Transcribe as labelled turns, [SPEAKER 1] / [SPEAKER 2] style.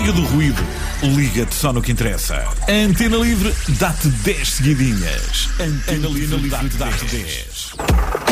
[SPEAKER 1] Chega do ruído. Liga-te só no que interessa. A Antena Livre dá-te 10 seguidinhas. Antena Livre dá-te 10.